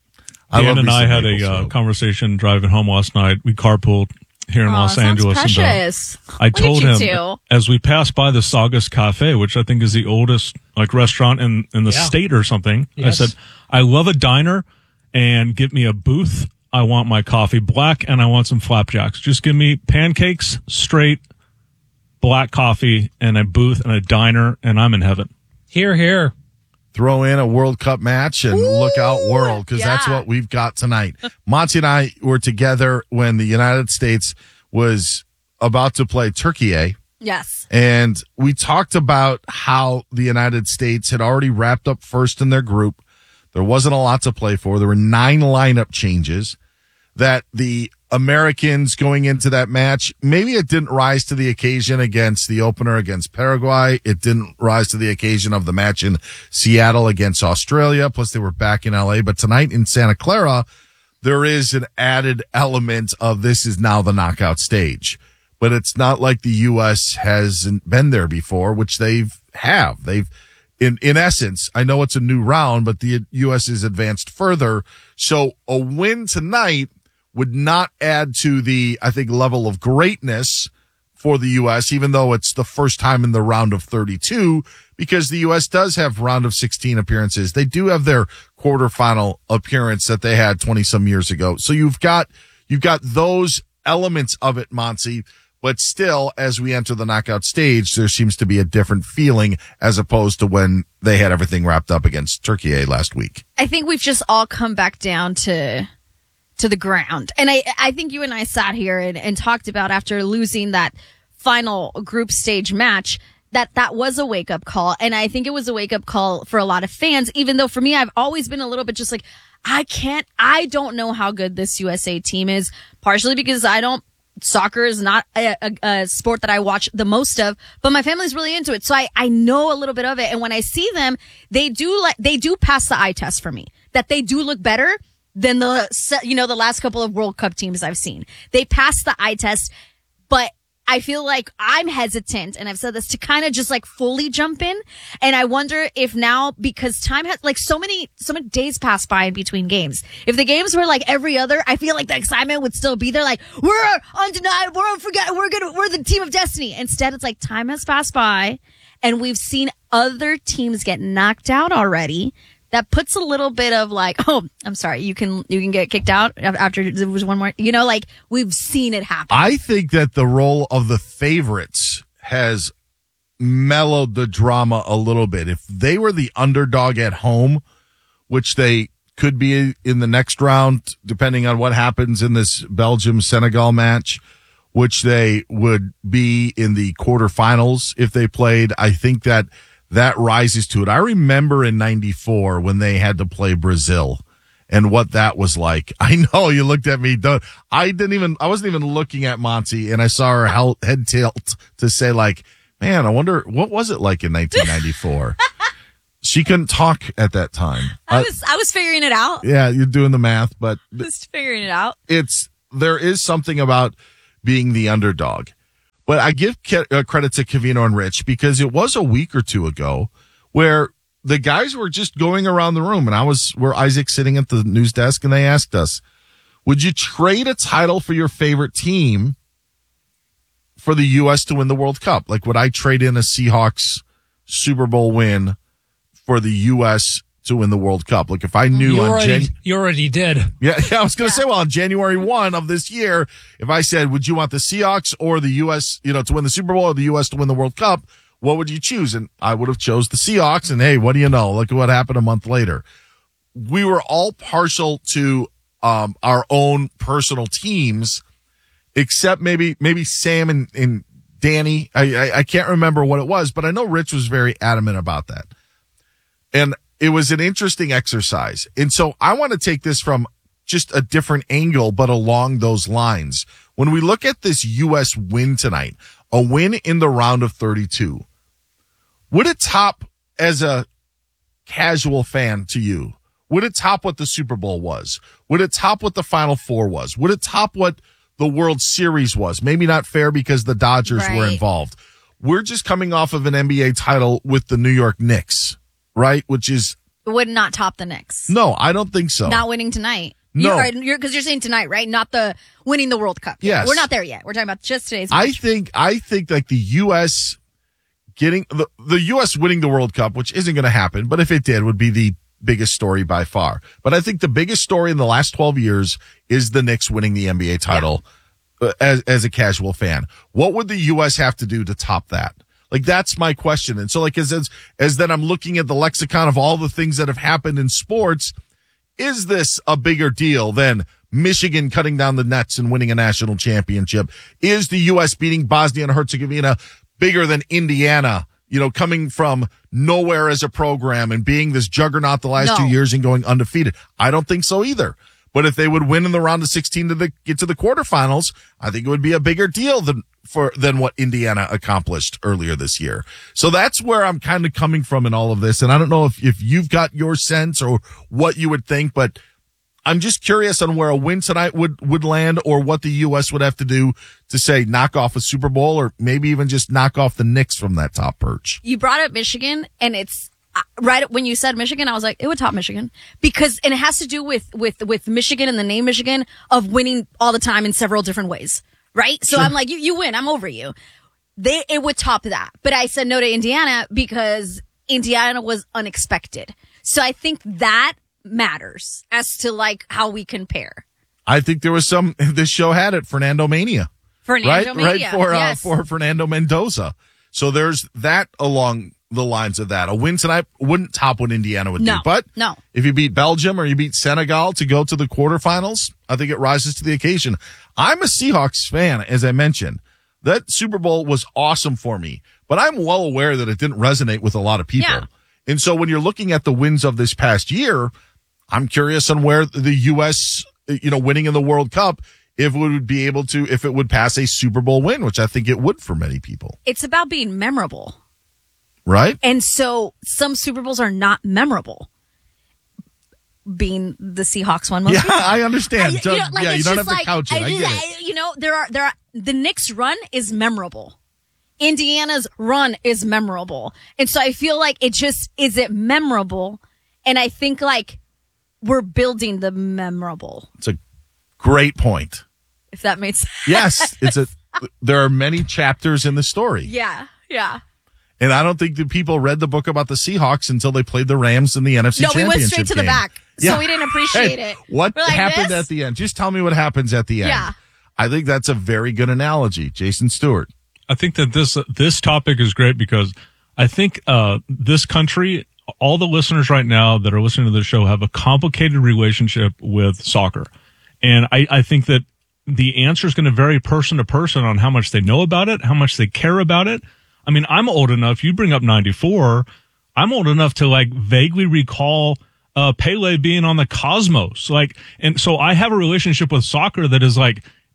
and I had a conversation driving home last night. We carpooled here in Los Angeles. Precious. And, I told him as we passed by the Saugus Cafe, which I think is the oldest restaurant in the state or something. Yes. I said, I love a diner and get me a booth. I want my coffee black and I want some flapjacks. Just give me pancakes, straight, black coffee, and a booth and a diner, and I'm in heaven. Hear, hear. Throw in a World Cup match and look out world, because that's what we've got tonight. Monty and I were together when the United States was about to play Turkey. Yes. And we talked about how the United States had already wrapped up first in their group. There wasn't a lot to play for. There were 9 lineup changes. That the Americans going into that match, maybe it didn't rise to the occasion against the opener against Paraguay. It didn't rise to the occasion of the match in Seattle against Australia. Plus they were back in LA. But tonight in Santa Clara, there is an added element of this is now the knockout stage. But it's not like the U.S. hasn't been there before, which they've in essence, I know it's a new round, but the U.S. is advanced further. So a win tonight would not add to the, I think, level of greatness for the U.S., even though it's the first time in the round of 32, because the U.S. does have round of 16 appearances. They do have their quarterfinal appearance that they had 20-some years ago. So you've got those elements of it, Monty, but still, as we enter the knockout stage, there seems to be a different feeling as opposed to when they had everything wrapped up against Turkey last week. I think we've just all come back down to the ground. And I think you and I sat here and talked about after losing that final group stage match that was a wake-up call. And I think it was a wake-up call for a lot of fans, even though for me, I've always been a little bit just like, I don't know how good this USA team is, partially because soccer is not a sport that I watch the most of, but my family's really into it. So I know a little bit of it. And when I see them, they do pass the eye test for me, that they do look better than the last couple of World Cup teams I've seen. They pass the eye test, but I feel like I'm hesitant, and I've said this, to kind of just like fully jump in. And I wonder if now, because time has so many days pass by in between games. If the games were like every other, I feel like the excitement would still be there. Like, we're undeniable, we're the team of destiny. Instead, it's like time has passed by and we've seen other teams get knocked out already. That puts a little bit of like, oh, I'm sorry, you can get kicked out after there was one more, like we've seen it happen. I think that the role of the favorites has mellowed the drama a little bit. If they were the underdog at home, which they could be in the next round, depending on what happens in this Belgium-Senegal match, which they would be in the quarterfinals if they played, I think that rises to it. I remember in 94 when they had to play Brazil and what that was like. I know you looked at me. I wasn't even looking at Monty, and I saw her head tilt to say like, Man, I wonder, what was it like in 1994? She couldn't talk at that time. I was figuring it out. Yeah, you're doing the math, but Just figuring it out. There is something about being the underdog. But I give credit to Covino and Rich because it was a week or two ago where the guys were just going around the room, and where Isaac's sitting at the news desk, and they asked us, would you trade a title for your favorite team for the U.S. to win the World Cup? Like, would I trade in a Seahawks Super Bowl win for the U.S. to win the World Cup? Like, if I knew you already did. Yeah, I was going to say, well, on January 1 of this year, if I said, would you want the Seahawks or the U.S., to win the Super Bowl or the U.S. to win the World Cup, what would you choose? And I would have chose the Seahawks, and hey, what do you know? Look at what happened a month later. We were all partial to our own personal teams, except maybe Sam and Danny. I can't remember what it was, but I know Rich was very adamant about that. And it was an interesting exercise. And so I want to take this from just a different angle, but along those lines. When we look at this U.S. win tonight, a win in the round of 32, would it top, as a casual fan to you, would it top what the Super Bowl was? Would it top what the Final Four was? Would it top what the World Series was? Maybe not fair because the Dodgers were involved. We're just coming off of an NBA title with the New York Knicks, right? Which is... Would not top the Knicks. No, I don't think so. Not winning tonight. No. Because you're saying tonight, right? Not the winning the World Cup. Yes. We're not there yet. We're talking about just today's match. I think like the U.S. getting the U.S. winning the World Cup, which isn't going to happen, but if it did, would be the biggest story by far. But I think the biggest story in the last 12 years is the Knicks winning the NBA title. As a casual fan, what would the U.S. have to do to top that? Like, that's my question. And so, like, as then I'm looking at the lexicon of all the things that have happened in sports, is this a bigger deal than Michigan cutting down the Nets and winning a national championship? Is the U.S. beating Bosnia and Herzegovina bigger than Indiana, coming from nowhere as a program and being this juggernaut the last 2 years and going undefeated? I don't think so either. But if they would win in the round of 16 to get to the quarterfinals, I think it would be a bigger deal than what Indiana accomplished earlier this year. So that's where I'm kind of coming from in all of this. And I don't know if you've got your sense or what you would think, but I'm just curious on where a win tonight would land, or what the U.S. would have to do to, say, knock off a Super Bowl, or maybe even just knock off the Knicks from that top perch. You brought up Michigan, and it's right when you said Michigan, I was like, it would top Michigan, because, and it has to do with Michigan and the name Michigan, of winning all the time in several different ways, right? So I'm like, you win, I'm over you. It would top that. But I said no to Indiana because Indiana was unexpected. So I think that matters as to like how we compare. I think there was this show had it, Fernando Mania. Mania. Right, for Fernando Mendoza. So there's that along the lines of that. A win tonight wouldn't top what Indiana would do. But if you beat Belgium or you beat Senegal to go to the quarterfinals, I think it rises to the occasion. I'm a Seahawks fan, as I mentioned. That Super Bowl was awesome for me, but I'm well aware that it didn't resonate with a lot of people. Yeah. And so when you're looking at the wins of this past year, I'm curious on where the U.S., winning in the World Cup, if it would pass a Super Bowl win, which I think it would for many people. It's about being memorable. Right? And so some Super Bowls are not memorable. Being the Seahawks one. Yeah, I understand. You don't have to couch it. I get it. There are the Knicks run is memorable. Indiana's run is memorable. And so I feel like is it memorable? And I think like we're building the memorable. It's a great point. If that makes sense. Yes. There are many chapters in the story. Yeah. Yeah. And I don't think the people read the book about the Seahawks until they played the Rams in the NFC Championship game. No, we went straight to the back. So we didn't appreciate it. What happened at the end? Just tell me what happens at the end. Yeah. I think that's a very good analogy. Jason Stewart. I think that this topic is great because I think this country, all the listeners right now that are listening to the show have a complicated relationship with soccer. And I think that the answer is going to vary person to person on how much they know about it, how much they care about it. I mean, I'm old enough. You bring up 94. I'm old enough to like vaguely recall Pele being on the Cosmos. And so I have a relationship with soccer that is like,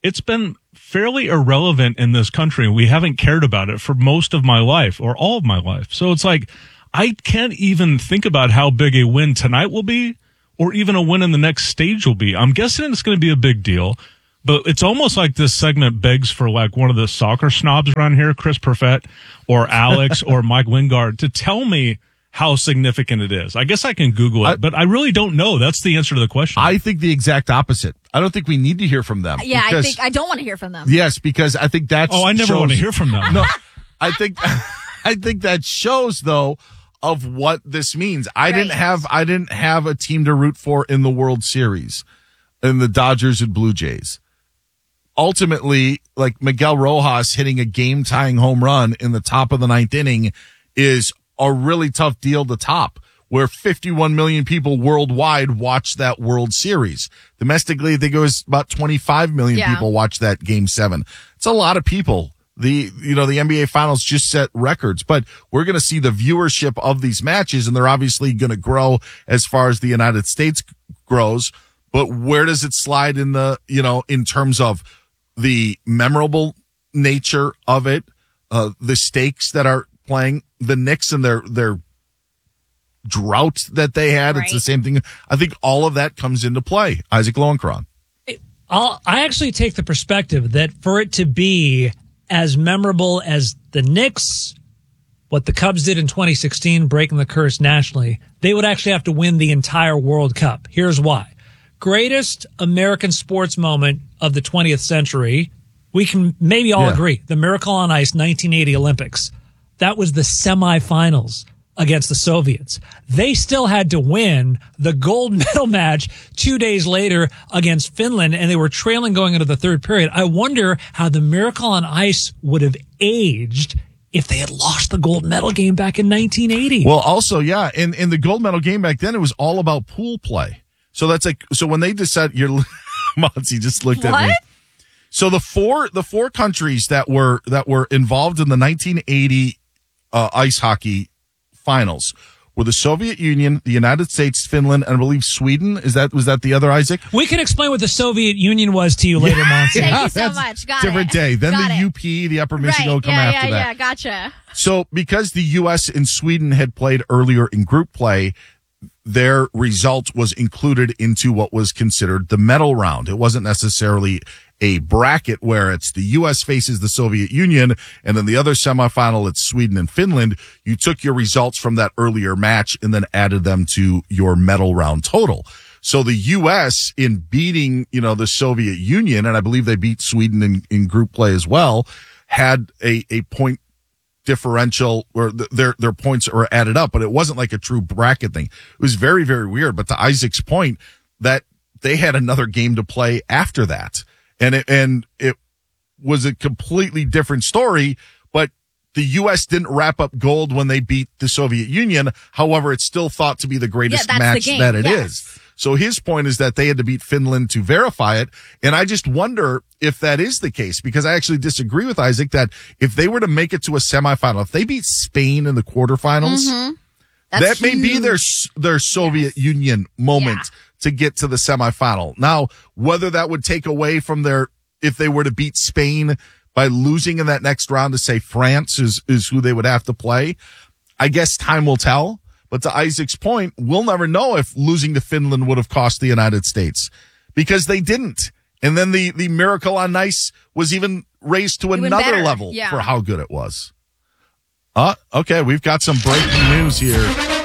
it's been fairly irrelevant in this country. We haven't cared about it for most of my life or all of my life. So it's like, I can't even think about how big a win tonight will be or even a win in the next stage will be. I'm guessing it's going to be a big deal, but it's almost like this segment begs for like one of the soccer snobs around here, Chris Perfett or Alex or Mike Wingard, to tell me how significant it is. I guess I can Google it, but I really don't know. That's the answer to the question. I think the exact opposite. I don't think we need to hear from them. Yeah, I don't want to hear from them. Yes, because I think that's... Oh, I never want to hear from them. No, I think that shows, though, of what this means. I didn't have a team to root for in the World Series, in the Dodgers and Blue Jays. Ultimately, like Miguel Rojas hitting a game-tying home run in the top of the ninth inning is a really tough deal to top, where 51 million people worldwide watch that World Series. Domestically, I think it was about 25 million people watch that Game 7. It's a lot of people. The NBA Finals just set records, but we're going to see the viewership of these matches, and they're obviously going to grow as far as the United States grows. But where does it slide in in terms of the memorable nature of it, the stakes that are playing, the Knicks and their drought that they had? Right. It's the same thing. I think all of that comes into play. Isaac Lowenkron. I actually take the perspective that for it to be as memorable as the Knicks, what the Cubs did in 2016, breaking the curse nationally, they would actually have to win the entire World Cup. Here's why. Greatest American sports moment of the 20th century, we can maybe all agree, the Miracle on Ice 1980 Olympics. That was the semifinals against the Soviets. They still had to win the gold medal match 2 days later against Finland, and they were trailing going into the third period. I wonder how the Miracle on Ice would have aged if they had lost the gold medal game back in 1980. Well, also, in the gold medal game back then, it was all about pool play. So that's like, so when they decided, Monty just looked at me. So the four countries that were involved in the 1980 ice hockey finals were the Soviet Union, the United States, Finland, and I believe Sweden. Was that the other, Isaac? We can explain what the Soviet Union was to you later, Monty. Thank you so much. Got different it. day. Then Got the it. UP, the Upper Michigan will come after that. Yeah, gotcha. So because the U.S. and Sweden had played earlier in group play, their result was included into what was considered the medal round. It wasn't necessarily a bracket where it's the U.S. faces the Soviet Union, and then the other semifinal, it's Sweden and Finland. You took your results from that earlier match and then added them to your medal round total. So the U.S. in beating, the Soviet Union, and I believe they beat Sweden in group play as well, had a point differential where their points are added up, but it wasn't like a true bracket thing. It was very, very weird. But to Isaac's point, that they had another game to play after that. And it was a completely different story, but the U.S. didn't wrap up gold when they beat the Soviet Union. However, it's still thought to be the greatest match that it is. So his point is that they had to beat Finland to verify it. And I just wonder if that is the case, because I actually disagree with Isaac that if they were to make it to a semifinal, if they beat Spain in the quarterfinals, that may be their Soviet Union moment to get to the semifinal. Now, whether that would take away from if they were to beat Spain by losing in that next round to say France is who they would have to play, I guess time will tell. But to Isaac's point, we'll never know if losing to Finland would have cost the United States, because they didn't. And then the Miracle on Ice was even raised to another level for how good it was. Okay, we've got some breaking news here.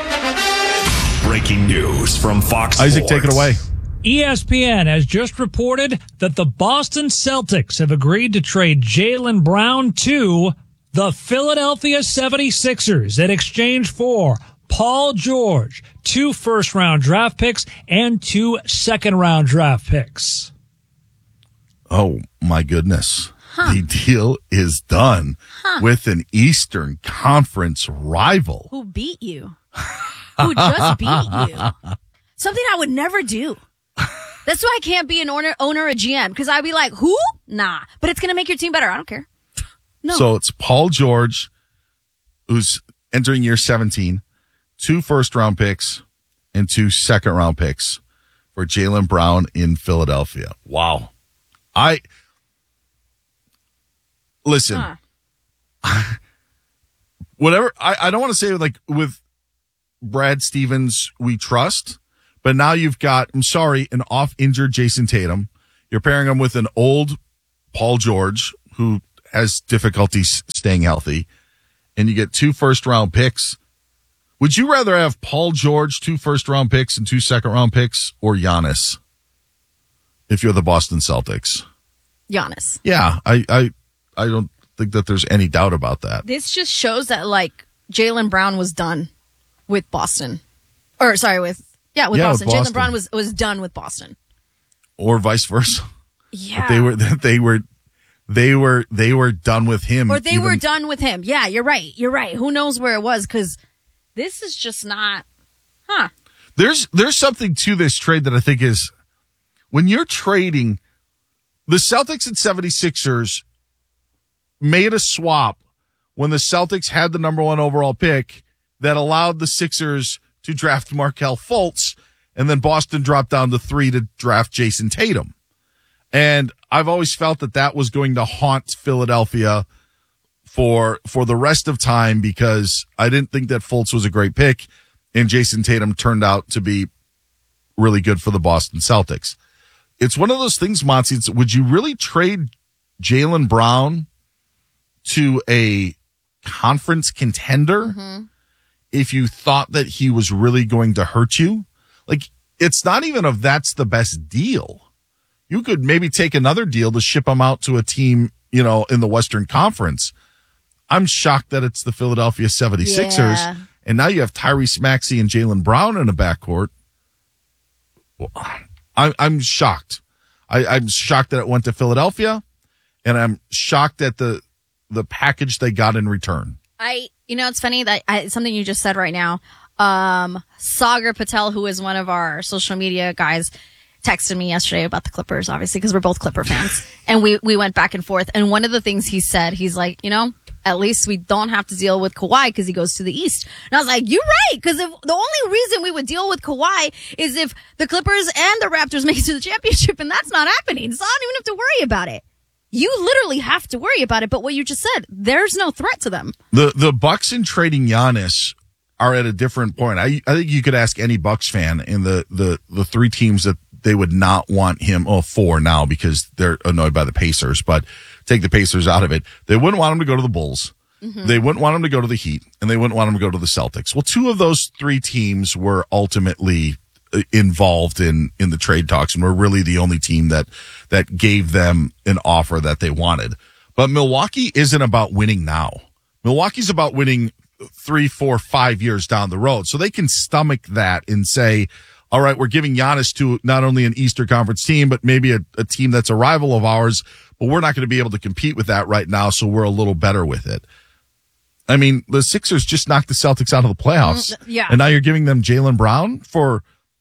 Breaking news from Fox Isaac, Sports. take it away. ESPN has just reported that the Boston Celtics have agreed to trade Jaylen Brown to the Philadelphia 76ers in exchange for Paul George, 2 first-round draft picks, and 2 second-round draft picks. Oh, my goodness. The deal is done with an Eastern Conference rival. Who beat you? Who just beat you? Something I would never do. That's why I can't be an owner or a GM, because I'd be like, who? Nah. But it's going to make your team better. I don't care. No. So it's Paul George, who's entering year 17, 2 first-round picks, and 2 second-round picks for Jaylen Brown in Philadelphia. Wow. listen, whatever. I don't want to say like with Brad Stevens we trust, but now you've got, I'm sorry, an off-injured Jason Tatum. You're pairing him with an old Paul George who has difficulties staying healthy, and you get 2 first-round picks. Would you rather have Paul George, 2 first-round picks and 2 second-round picks, or Giannis if you're the Boston Celtics? Giannis. Yeah, I don't think that there's any doubt about that. This just shows that, like, Jaylen Brown was done with Boston. Or, sorry, with Boston. Jaylen Brown was done with Boston. Or vice versa. Yeah. But they were done with him. Or they were done with him. Yeah, you're right. Who knows where it was? Because this is just not, There's something to this trade that I think is, when you're trading, the Celtics and 76ers made a swap when the Celtics had the number 1 overall pick that allowed the Sixers to draft Markelle Fultz, and then Boston dropped down to 3 to draft Jason Tatum. And I've always felt that was going to haunt Philadelphia for the rest of time, because I didn't think that Fultz was a great pick, and Jason Tatum turned out to be really good for the Boston Celtics. It's one of those things, Monty. Would you really trade Jaylen Brown to a conference contender if you thought that he was really going to hurt you? Like, it's not even if that's the best deal. You could maybe take another deal to ship him out to a team, in the Western Conference. I'm shocked that it's the Philadelphia 76ers. Yeah. And now you have Tyrese Maxey and Jaylen Brown in a backcourt. I'm shocked. I'm shocked that it went to Philadelphia, and I'm shocked at the package they got in return. It's funny that something you just said right now. Sagar Patel, who is one of our social media guys, texted me yesterday about the Clippers, obviously, because we're both Clipper fans. And we went back and forth. And one of the things he said, he's like, at least we don't have to deal with Kawhi because he goes to the East. And I was like, you're right. Because the only reason we would deal with Kawhi is if the Clippers and the Raptors make it to the championship, and that's not happening. So I don't even have to worry about it. You literally have to worry about it. But what you just said, there's no threat to them. The Bucks in trading Giannis are at a different point. I think you could ask any Bucks fan in the 3 teams that they would not want him, 4 now because they're annoyed by the Pacers, but take the Pacers out of it. They wouldn't want him to go to the Bulls. Mm-hmm. They wouldn't want him to go to the Heat, and they wouldn't want him to go to the Celtics. Well, 2 of those 3 teams were ultimately involved in the trade talks and were really the only team that gave them an offer that they wanted. But Milwaukee isn't about winning now. Milwaukee's about winning 3, 4, 5 years down the road. So they can stomach that and say, all right, we're giving Giannis to not only an Eastern Conference team, but maybe a team that's a rival of ours, but we're not going to be able to compete with that right now, so we're a little better with it. I mean, the Sixers just knocked the Celtics out of the playoffs. Yeah. And now you're giving them Jaylen Brown for,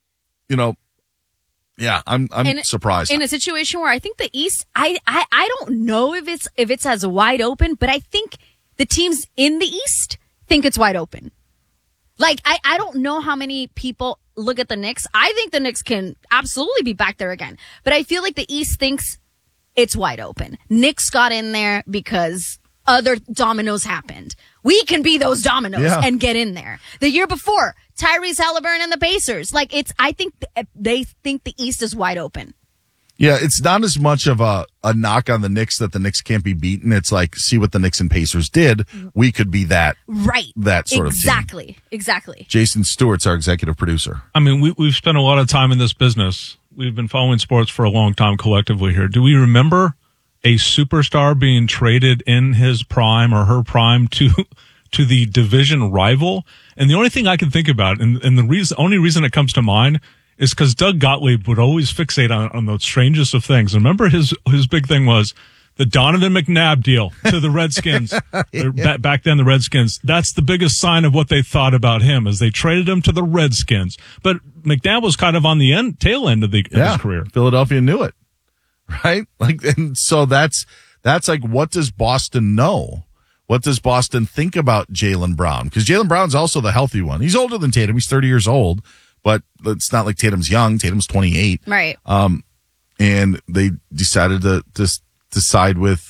I'm surprised. In a situation where I think the East, I don't know if it's as wide open, but I think the teams in the East think it's wide open. Like, I don't know how many people look at the Knicks. I think the Knicks can absolutely be back there again. But I feel like the East thinks it's wide open. Knicks got in there because other dominoes happened. We can be those dominoes and get in there. The year before, Tyrese Halliburton and the Pacers. Like, I think they think the East is wide open. Yeah, it's not as much of a knock on the Knicks that the Knicks can't be beaten. It's like, see what the Knicks and Pacers did. We could be that. Right. That sort of team. Exactly. Jason Stewart's our executive producer. I mean, we've spent a lot of time in this business. We've been following sports for a long time collectively here. Do we remember a superstar being traded in his prime or her prime to the division rival? And the only thing I can think about, and the only reason it comes to mind, is because Doug Gottlieb would always fixate on the strangest of things. And remember his big thing was the Donovan McNabb deal to the Redskins. Back then, the Redskins, that's the biggest sign of what they thought about him, as they traded him to the Redskins. But McNabb was kind of on the tail end of his career. Philadelphia knew it, right? Like, and so that's like, what does Boston know? What does Boston think about Jaylen Brown? Because Jaylen Brown's also the healthy one. He's older than Tatum. He's 30 years old. But it's not like Tatum's young. Tatum's 28. Right. And they decided to side with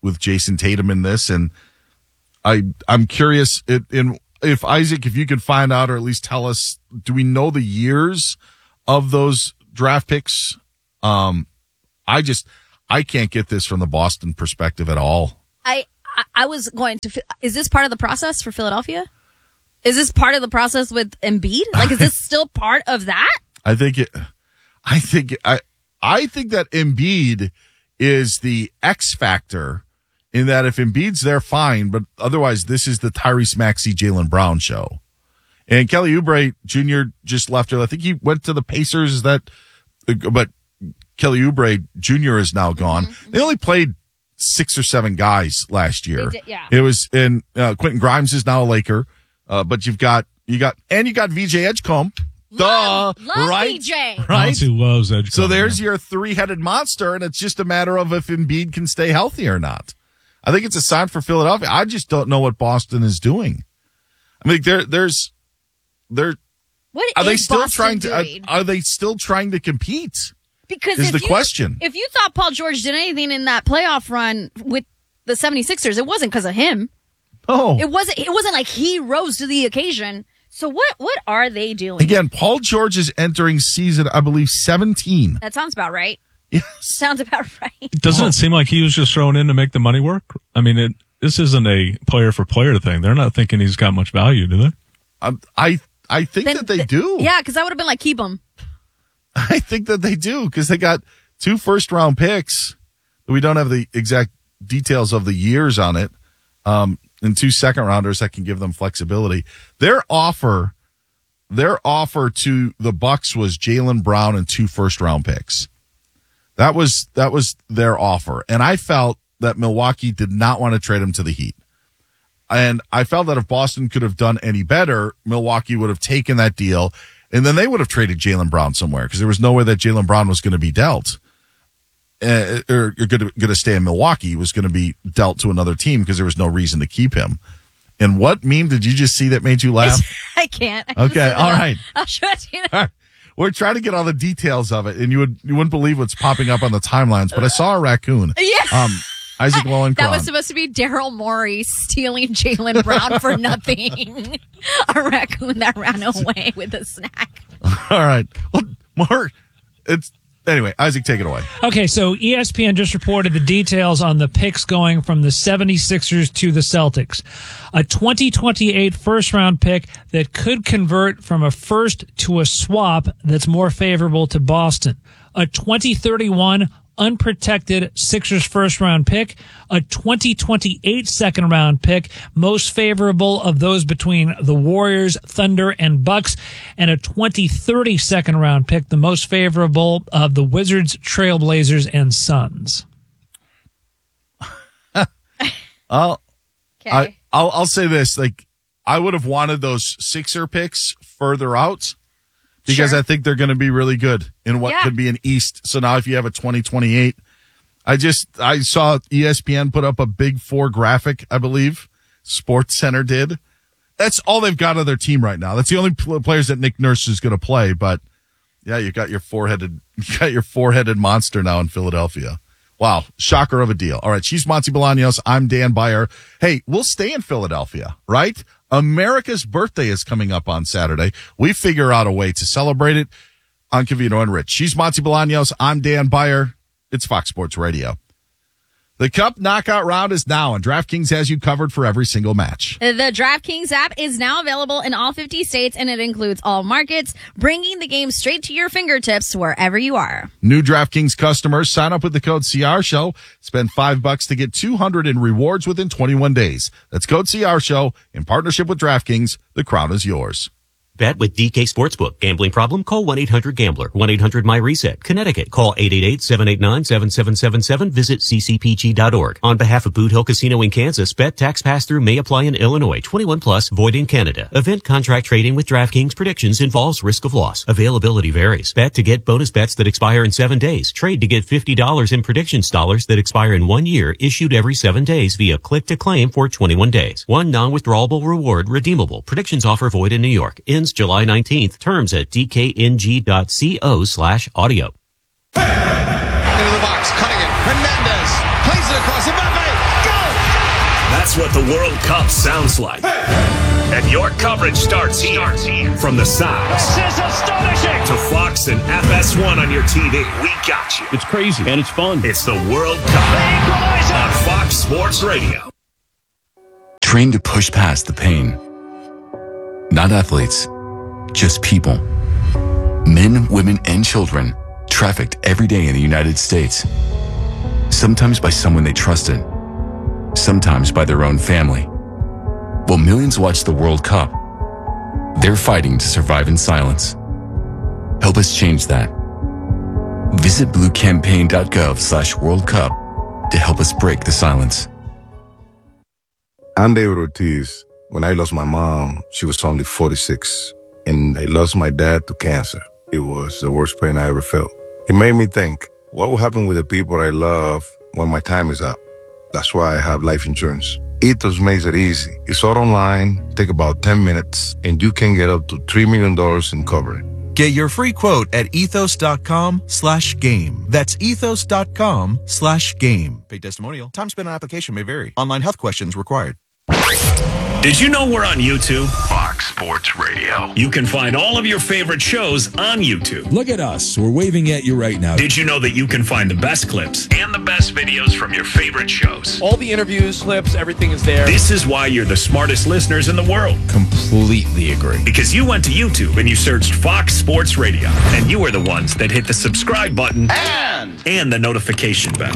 Jason Tatum in this, and I'm curious if Isaac, if you could find out or at least tell us, do we know the years of those draft picks? I can't get this from the Boston perspective at all. I was going to. Is this part of the process for Philadelphia? Is this part of the process with Embiid? Like, is this still part of that? I think that Embiid is the X factor in that if Embiid's there, fine, but otherwise this is the Tyrese Maxey, Jaylen Brown show. And Kelly Oubre Jr. just left her. I think he went to the Pacers. But Kelly Oubre Jr. is now gone. Mm-hmm. They only played 6 or 7 guys last year. Yeah. It was in Quentin Grimes is now a Laker. But you got VJ Edgecombe. Love right? VJ. Right? Monty loves Edgecombe. So there's your 3-headed monster, and it's just a matter of if Embiid can stay healthy or not. I think it's a sign for Philadelphia. I just don't know what Boston is doing. I mean, are they still trying to compete? Because is the question. If you thought Paul George did anything in that playoff run with the 76ers, it wasn't because of him. Oh. It wasn't like he rose to the occasion. So what are they doing? Again, Paul George is entering season, I believe, 17. That sounds about right. Yes. Sounds about right. Doesn't it seem like he was just thrown in to make the money work? I mean, this isn't a player-for-player thing. They're not thinking he's got much value, do they? I think that they do. Yeah, because I would have been like, keep him. I think that they do because they got 2 first-round picks. We don't have the exact details of the years on it. And 2 second-rounders that can give them flexibility. Their offer to the Bucks was Jaylen Brown and 2 first-round picks. That was their offer. And I felt that Milwaukee did not want to trade him to the Heat. And I felt that if Boston could have done any better, Milwaukee would have taken that deal, and then they would have traded Jaylen Brown somewhere because there was no way that Jaylen Brown was going to be dealt. Or going to stay in Milwaukee. He was going to be dealt to another team because there was no reason to keep him. And what meme did you just see that made you laugh? I can't. Okay, all right. I'll show it to you. All right. We're trying to get all the details of it, and you wouldn't believe what's popping up on the timelines. But I saw a raccoon. Yeah. Isaac Lowenkron. That was supposed to be Daryl Morey stealing Jaylen Brown for nothing. A raccoon that ran away with a snack. All right. Well, more. Anyway, Isaac, take it away. Okay, so ESPN just reported the details on the picks going from the 76ers to the Celtics. A 2028 first-round pick that could convert from a first to a swap that's more favorable to Boston. A 2031 unprotected Sixers first-round pick, a 2028 second-round pick, most favorable of those between the Warriors, Thunder, and Bucks, and a 2030 second-round pick, the most favorable of the Wizards, Trailblazers, and Suns. I'll say this: like, I would have wanted those Sixer picks further out. Because I think they're going to be really good in what could be an East. So now if you have a 2028, I saw ESPN put up a Big 4 graphic, I believe. Sports Center did. That's all they've got on their team right now. That's the only players that Nick Nurse is going to play. But yeah, you got your four-headed monster now in Philadelphia. Wow. Shocker of a deal. All right. She's Monty Bolaños. I'm Dan Beyer. Hey, we'll stay in Philadelphia, right? America's birthday is coming up on Saturday. We figure out a way to celebrate it on Covino and Rich. She's Monty Bolaños. I'm Dan Beyer. It's Fox Sports Radio. The Cup Knockout Round is now, and DraftKings has you covered for every single match. The DraftKings app is now available in all 50 states, and it includes all markets, bringing the game straight to your fingertips wherever you are. New DraftKings customers sign up with the code CR Show. Spend $5 to get $200 in rewards within 21 days. That's code CR Show in partnership with DraftKings. The crown is yours. Bet with DK Sportsbook. Gambling problem? Call 1-800-GAMBLER. 1-800-MY-RESET. Connecticut. Call 888-789-7777. Visit ccpg.org. On behalf of Boot Hill Casino in Kansas, bet tax pass-through may apply in Illinois. 21 plus, void in Canada. Event contract trading with DraftKings predictions involves risk of loss. Availability varies. Bet to get bonus bets that expire in 7 days. Trade to get $50 in predictions dollars that expire in 1 year, issued every 7 days via click to claim for 21 days. One non-withdrawable reward redeemable. Predictions offer void in New York. Ends July 19th. Terms at dkng.co/audio. Into the box, cutting it. Hernandez plays it across. Mbappe That's what the World Cup sounds like. And your coverage starts here. From the sides This is astonishing. to Fox and FS1 on your TV. We got you. It's crazy and it's fun. It's the World Cup on Fox Sports Radio. Trained to push past the pain. Not athletes, just people. Men, women, and children trafficked every day in the United States. Sometimes by someone they trusted, sometimes by their own family. While millions watch the World Cup, they're fighting to survive in silence. Help us change that. Visit bluecampaign.gov/World Cup to help us break the silence. I'm David Ortiz. When I lost my mom, she was only 46, and I lost my dad to cancer. It was the worst pain I ever felt. It made me think, what will happen with the people I love when my time is up? That's why I have life insurance. Ethos makes it easy. It's all online, take about 10 minutes, and you can get up to $3 million in coverage. Get your free quote at ethos.com/game. That's ethos.com/game. Paid testimonial. Time spent on application may vary. Online health questions required. Did you know we're on YouTube? Fox Sports Radio. You can find all of your favorite shows on YouTube. Look at us. We're waving at you right now. Did you know that you can find the best clips and the best videos from your favorite shows? All the interviews, clips, everything is there. This is why you're the smartest listeners in the world. Completely agree. Because you went to YouTube and you searched Fox Sports Radio, and you were the ones that hit the subscribe button and the notification bell.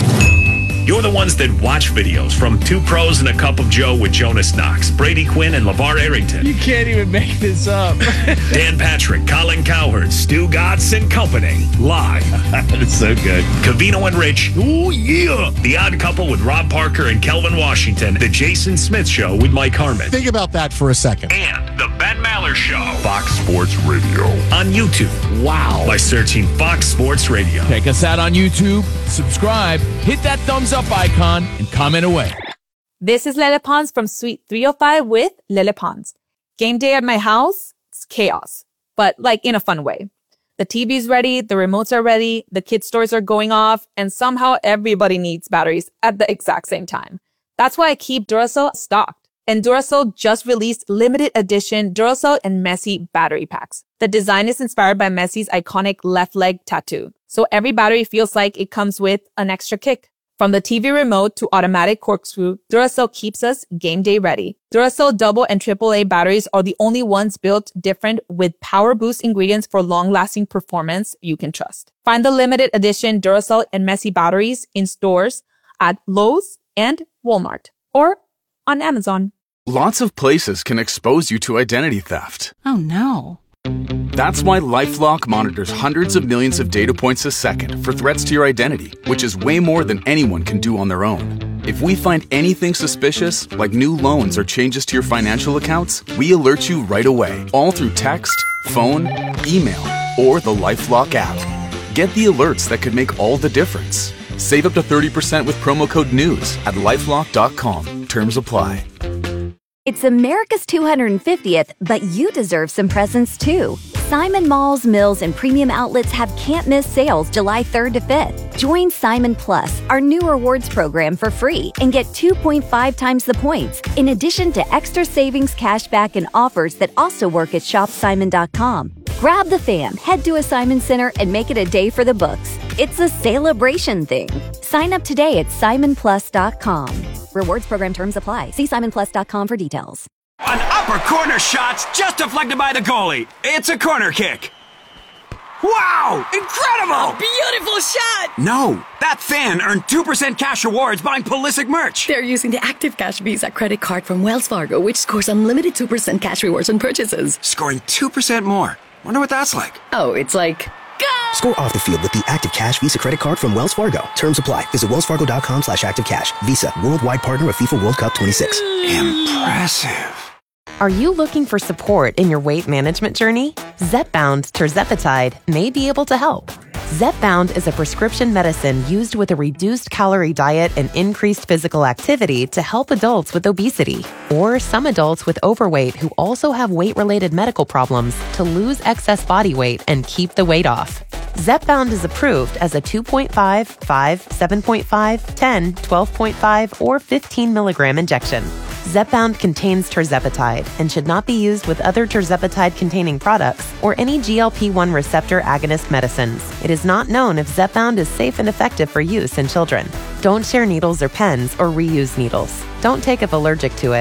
You're the ones that watch videos from Two Pros and a Cup of Joe with Jonas Knox, Brady Quinn, and LeVar Arrington. You can't even make this up. Dan Patrick, Colin Cowherd, Stu Gatz and Company. Live. It's so good. Cavino and Rich. Ooh, yeah. The Odd Couple with Rob Parker and Kelvin Washington. The Jason Smith Show with Mike Harmon. Think about that for a second. And the Ben Maller Show. Fox Sports Radio. On YouTube. Wow. By searching Fox Sports Radio. Check us out on YouTube. Subscribe. Hit that thumbs up icon and comment away. This is Lele Pons from Suite 305 with Lele Pons. Game day at my house, it's chaos, but like in a fun way. The TV's ready, the remotes are ready, the kids' toys are going off, and somehow everybody needs batteries at the exact same time. That's why I keep Duracell stocked. And Duracell just released limited edition Duracell and Messi battery packs. The design is inspired by Messi's iconic left leg tattoo, so every battery feels like it comes with an extra kick. From the TV remote to automatic corkscrew, Duracell keeps us game day ready. Duracell double and AAA batteries are the only ones built different with power boost ingredients for long-lasting performance you can trust. Find the limited edition Duracell and Messi batteries in stores at Lowe's and Walmart or on Amazon. Lots of places can expose you to identity theft. Oh no. That's why LifeLock monitors hundreds of millions of data points a second for threats to your identity, which is way more than anyone can do on their own. If we find anything suspicious, like new loans or changes to your financial accounts, we alert you right away, all through text, phone, email, or the LifeLock app. Get the alerts that could make all the difference. Save up to 30% with promo code NEWS at LifeLock.com. Terms apply. It's America's 250th, but you deserve some presents too. Simon Malls, Mills, and Premium Outlets have can't-miss sales July 3rd to 5th. Join Simon Plus, our new rewards program, for free and get 2.5 times the points, in addition to extra savings, cashback, and offers that also work at shopsimon.com. Grab the fam, head to a Simon Center, and make it a day for the books. It's a celebration thing. Sign up today at simonplus.com. Rewards program terms apply. See simonplus.com for details. An upper corner shot's just deflected by the goalie. It's a corner kick. Wow! Incredible! A beautiful shot! No, that fan earned 2% cash rewards buying Pulisic merch. They're using the Active Cash Visa credit card from Wells Fargo, which scores unlimited 2% cash rewards on purchases. Scoring 2% more. Wonder what that's like. Oh, it's like... Score off the field with the Active Cash Visa credit card from Wells Fargo. Terms apply. Visit wellsfargo.com/activecash. Visa, worldwide partner of FIFA World Cup 26. Impressive. Are you looking for support in your weight management journey? Zepbound tirzepatide may be able to help. Zepbound is a prescription medicine used with a reduced calorie diet and increased physical activity to help adults with obesity, or some adults with overweight who also have weight-related medical problems, to lose excess body weight and keep the weight off. Zepbound is approved as a 2.5, 5, 7.5, 10, 12.5, or 15 milligram injection. Zepbound contains tirzepatide and should not be used with other tirzepatide-containing products or any GLP-1 receptor agonist medicines. It is not known if Zepbound is safe and effective for use in children. Don't share needles or pens or reuse needles. Don't take if allergic to it.